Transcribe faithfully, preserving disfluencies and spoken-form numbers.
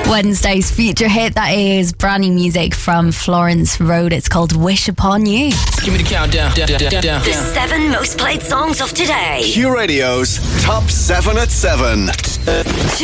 Wednesday's feature hit, that is brand new music from Florence Road. It's called Wish Upon You. Give me the countdown. Down, down, down, down. The seven most played songs of today. Q Radio's Top seven at seven. Two.